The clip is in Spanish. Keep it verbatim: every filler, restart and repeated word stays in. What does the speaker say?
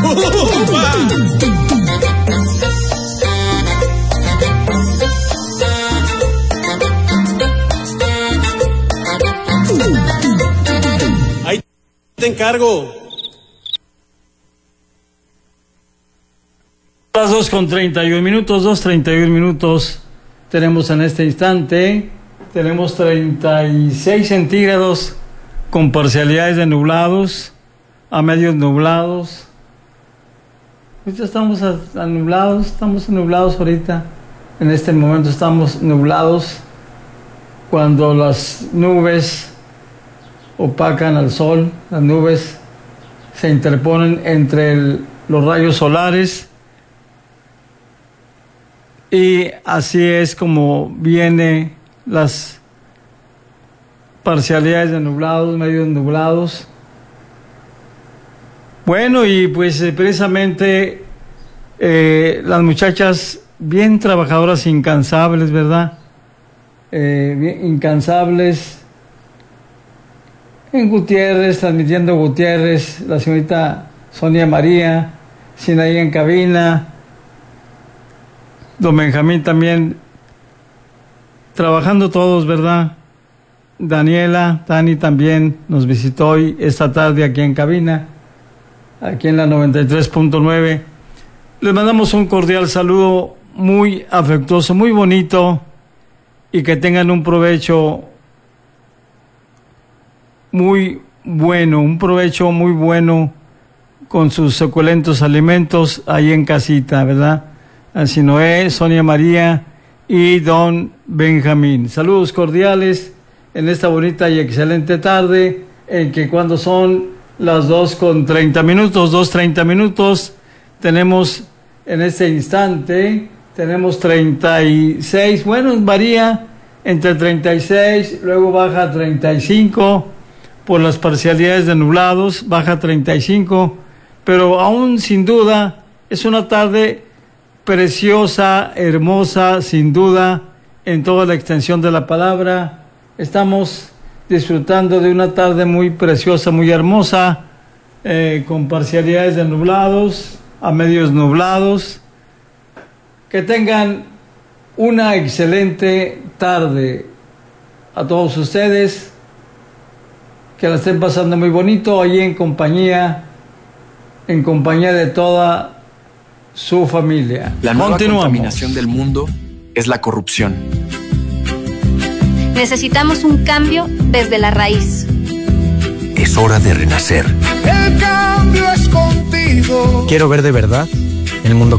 Ahí te encargo. Las dos con treinta y un minutos, dos treinta y un minutos tenemos en este instante. Tenemos treinta y seis centígrados con parcialidades de nublados a medios nublados. Ahorita estamos a, a nublados, estamos nublados ahorita. En este momento estamos nublados cuando las nubes opacan al sol, las nubes se interponen entre el, los rayos solares. Y así es como vienen las parcialidades de nublados, medios nublados. Bueno, y pues eh, precisamente eh, las muchachas bien trabajadoras, incansables, ¿verdad? Eh, bien, incansables. En Gutiérrez, transmitiendo Gutiérrez, la señorita Sonia María, Sinaí en cabina. Don Benjamín también, trabajando todos, ¿verdad? Daniela, Dani también nos visitó hoy, esta tarde aquí en cabina, aquí en la noventa y tres punto nueve. Les mandamos un cordial saludo muy afectuoso, muy bonito, y que tengan un provecho muy bueno, un provecho muy bueno con sus suculentos alimentos ahí en casita, ¿verdad? A Sinoé, Sonia María y don Benjamín. Saludos cordiales en esta bonita y excelente tarde, en que cuando son las dos con treinta minutos, dos treinta minutos, tenemos en este instante, tenemos treinta y seis, bueno, varía entre treinta y seis, luego baja a treinta y cinco por las parcialidades de nublados, baja a treinta y cinco, pero aún sin duda es una tarde preciosa, hermosa, sin duda, en toda la extensión de la palabra. Estamos disfrutando de una tarde muy preciosa, muy hermosa, eh, con parcialidades de nublados, a medios nublados. Que tengan una excelente tarde a todos ustedes, que la estén pasando muy bonito, ahí en compañía, en compañía de toda su familia. La nueva contaminación del mundo es la corrupción. Necesitamos un cambio desde la raíz. Es hora de renacer. El cambio es contigo. Quiero ver de verdad el mundo